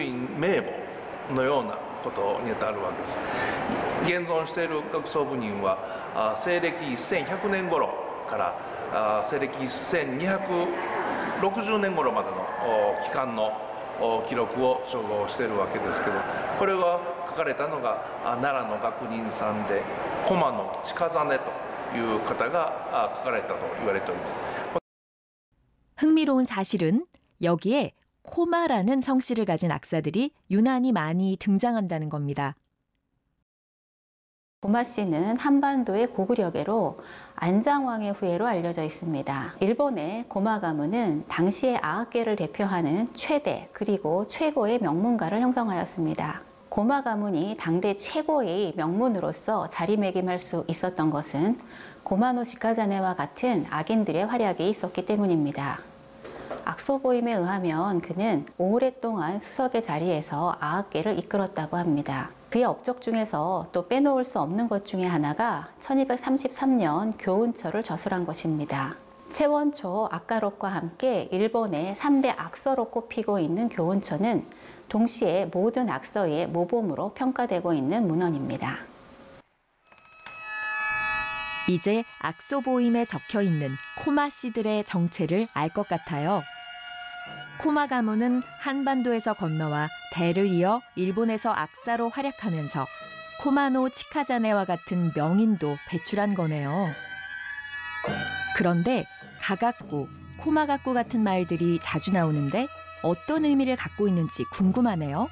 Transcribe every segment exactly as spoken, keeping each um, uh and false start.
院名簿のようなことにあるわけです。現存している学装部人は西暦せんひゃくねん頃から西暦せんにひゃくろくじゅうねん頃までの期間の記録を所蔵しているわけですけど、これが書かれたのが奈良の学人さんで駒野近実という方が書かれたと言われております。 흥미로운 사실은 여기에 코마라는 성씨를 가진 악사들이 유난히 많이 등장한다는 겁니다. 고마 씨는 한반도의 고구려계로 안장왕의 후예로 알려져 있습니다. 일본의 고마 가문은 당시의 아학계를 대표하는 최대 그리고 최고의 명문가를 형성하였습니다. 고마 가문이 당대 최고의 명문으로서 자리매김할 수 있었던 것은 고마노 지카자네와 같은 악인들의 활약이 있었기 때문입니다. 악소보임에 의하면 그는 오랫동안 수석의 자리에서 아학계를 이끌었다고 합니다. 그의 업적 중에서 또 빼놓을 수 없는 것 중에 하나가 천이백삼십삼 년 교훈처를 저술한 것입니다. 최원초, 아까록과 함께 일본의 삼 대 악서로 꼽히고 있는 교훈처는 동시에 모든 악서의 모범으로 평가되고 있는 문헌입니다. 이제 악소보임에 적혀있는 코마 씨들의 정체를 알 것 같아요. 코마 가문은 한반도에서 건너와 대를 이어 일본에서 악사로 활약하면서 코마노 치카자네와 같은 명인도 배출한 거네요. 그런데 가각구, 코마각구 같은 말들이 자주 나오는데 어떤 의미를 갖고 있는지 궁금하네요.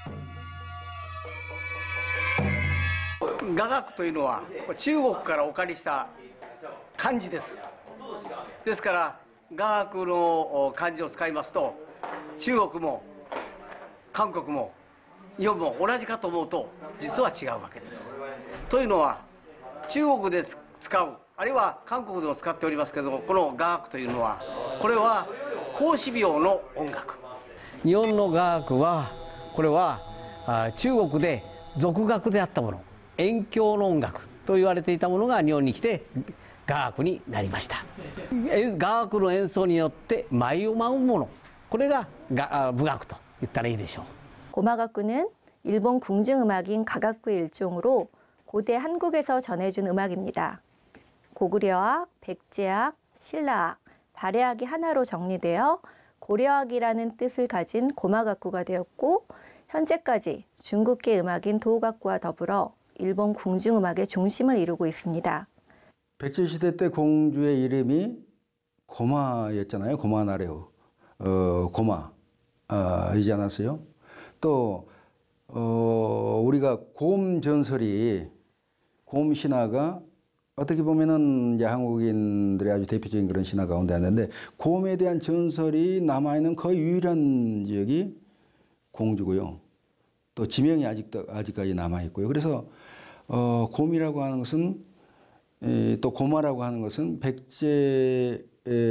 雅楽というのは中国からお借りした漢字です。ですから雅楽の漢字を使いますと中国も韓国も日本も同じかと思うと実は違うわけです。というのは中国で使うあるいは韓国でも使っておりますけども、この雅楽というのはこれは孔子廟の音楽。日本の雅楽はこれは中国で俗楽であったもの、延教の音楽と言われていたものが日本に来て雅楽になりました。雅楽の演奏によって舞を舞うもの、これが武楽と言ったらいいでしょう。 고마각구는 일본 궁중음악인 가각구의 일종으로 고대 한국에서 전해준 음악입니다. 고구려악, 백제악, 신라악, 발해악이 하나로 정리되어 고려악이라는 뜻을 가진 고마각구가 되었고, 현재까지 중국계 음악인 도각구와 더불어 일본 궁중음악의 중심을 이루고 있습니다. 백제시대 때 공주의 이름이 고마였잖아요. 고마나래요. 어, 고마 아, 이지 않았어요? 또 어, 우리가 곰 전설이 곰 신화가 어떻게 보면은 이제 한국인들의 아주 대표적인 그런 신화 가운데 하나인데, 곰에 대한 전설이 남아 있는 거의 유일한 지역이 공주고요. 또 지명이 아직도 아직까지 남아 있고요. 그래서 어, 곰이라고 하는 것은 에, 또 고마라고 하는 것은 백제의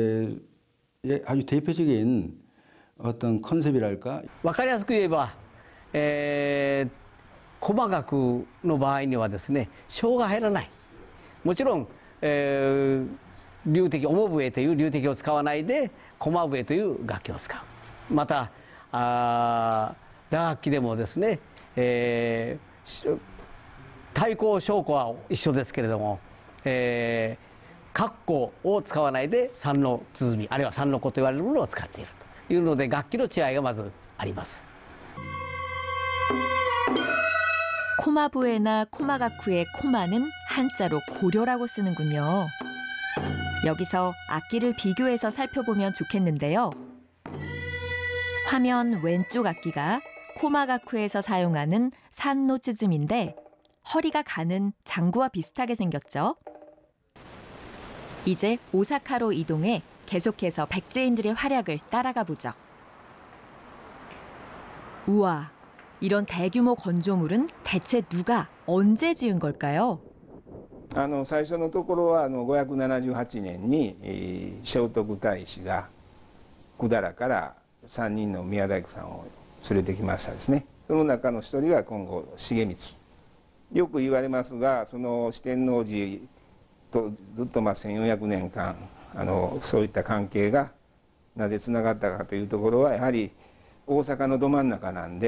아주 대표적인 어떤 컨셉이랄까. わかりやすく言えば、えー、駒楽の場合にはですね、小が入らない。もちろん、えー、流笛、面笛という流笛を使わないで駒笛という楽器を使う。またあ打楽器でもですね、えー、太鼓小鼓は一緒ですけれども、えー、格好を使わないで三の鼓あるいは三の子と言われるものを使っているというので、楽器の違いがまずあります。 코마부에나 코마가쿠의 코마는 한자로 고려라고 쓰는군요. 여기서 악기를 비교해서 살펴보면 좋겠는데요. 화면 왼쪽 악기가 코마가쿠에서 사용하는 산노츠즘인데 허리가 가는 장구와 비슷하게 생겼죠. 이제 오사카로 이동해 계속해서 백제인들의 활약을 따라가 보죠. 우와, 이런 대규모 건조물은 대체 누가 언제 지은 걸까요? あの最初のところはあのごひゃくななじゅうはちねんに、えー、聖徳太子が百済からさんにんの宮大工さんを連れてきましたですね。その中の一人が今後重光。よく言われますが、その四天王寺とずっとまあせんよんひゃくねんかんあのそういった関係がなぜつながったかというところは、やはり大阪のど真ん中なんで。